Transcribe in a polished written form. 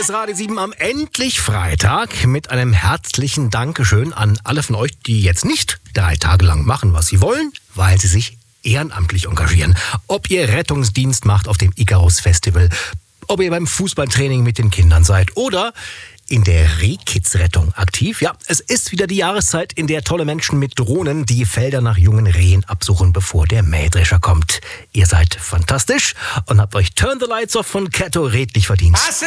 ist Radio 7 am endlich Freitag mit einem herzlichen Dankeschön an alle von euch, die jetzt nicht 3 Tage lang machen, was sie wollen, weil sie sich ehrenamtlich engagieren. Ob ihr Rettungsdienst macht auf dem Icarus Festival, ob ihr beim Fußballtraining mit den Kindern seid oder in der Rehkitzrettung aktiv. Ja, es ist wieder die Jahreszeit, in der tolle Menschen mit Drohnen die Felder nach jungen Rehen absuchen, bevor der Mähdrescher kommt. Ihr seid fantastisch und habt euch Turn the Lights Off von Kato redlich verdient.